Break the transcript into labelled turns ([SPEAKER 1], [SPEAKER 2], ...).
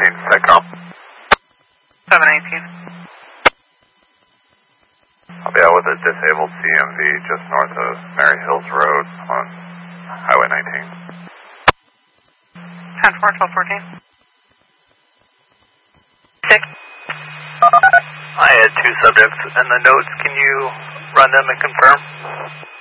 [SPEAKER 1] SETCOM.
[SPEAKER 2] 719.
[SPEAKER 1] I'll be out with a disabled CMV just north of Mary Hills Road on Highway 19.
[SPEAKER 2] 10-4, 12-14. 6.
[SPEAKER 3] I had 2 subjects and the notes. Can you run them and confirm?